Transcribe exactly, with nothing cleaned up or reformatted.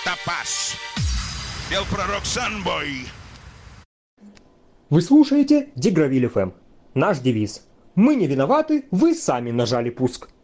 Топаз. Пел пророк Санбой. Вы слушаете Дигравиль эф эм. Наш девиз: мы не виноваты, вы сами нажали пуск.